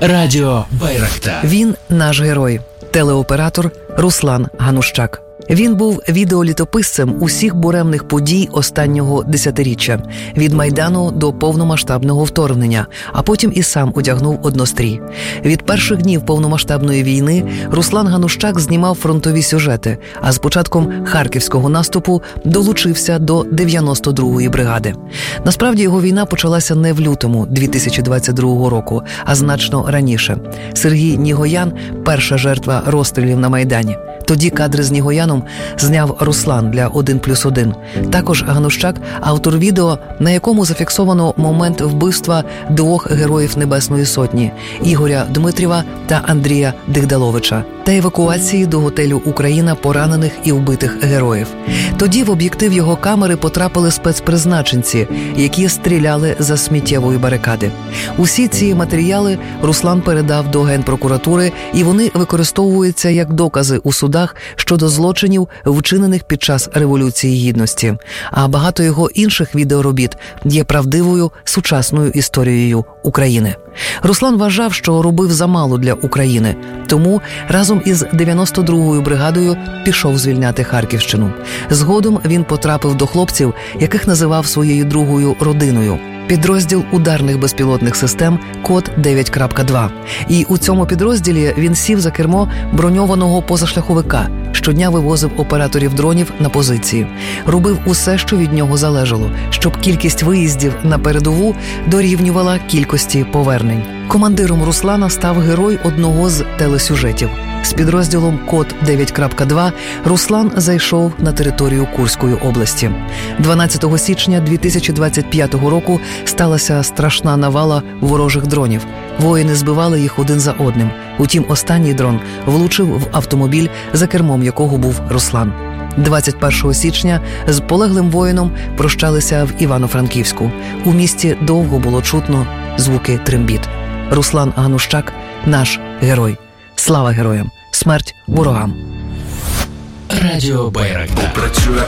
Радіо Байрактар. Він наш герой. Телеоператор Руслан Ганущак. Він був відеолітописцем усіх буремних подій останнього десятиріччя – від Майдану до повномасштабного вторгнення, а потім і сам одягнув однострій. Від перших днів повномасштабної війни Руслан Ганущак знімав фронтові сюжети, а з початком харківського наступу долучився до 92-ї бригади. Насправді його війна почалася не в лютому 2022 року, а значно раніше. Сергій Нігоян – перша жертва розстрілів на Майдані. Тоді кадри з Нігояном зняв Руслан для 1+1. Також Ганущак – автор відео, на якому зафіксовано момент вбивства двох героїв Небесної Сотні – Ігоря Дмитрєва та Андрія Дигдаловича, та евакуації до готелю «Україна» поранених і вбитих героїв. Тоді в об'єктив його камери потрапили спецпризначенці, які стріляли за сміттєвої барикади. Усі ці матеріали Руслан передав до Генпрокуратури, і вони використовуються як докази у судах щодо злочинів, вчинених під час Революції Гідності. А багато його інших відеоробіт є правдивою сучасною історією України. Руслан вважав, що робив замало для України, тому разом із 92-ю бригадою пішов звільняти Харківщину. Згодом він потрапив до хлопців, яких називав своєю другою родиною. Підрозділ ударних безпілотних систем «Код 9.2». І у цьому підрозділі він сів за кермо броньованого позашляховика, щодня вивозив операторів дронів на позиції. Робив усе, що від нього залежало, щоб кількість виїздів на передову дорівнювала кількості повернень. Командиром Руслана став герой одного з телесюжетів. З підрозділом «Код 9.2» Руслан зайшов на територію Курської області. 12 січня 2025 року сталася страшна навала ворожих дронів. Воїни збивали їх один за одним. Утім, останній дрон влучив в автомобіль, за кермом якого був Руслан. 21 січня з полеглим воїном прощалися в Івано-Франківську. У місті довго було чутно звуки трембіт. Руслан Ганущак – наш герой. Слава героям! Смерть ворогам! Радіо Байрактар.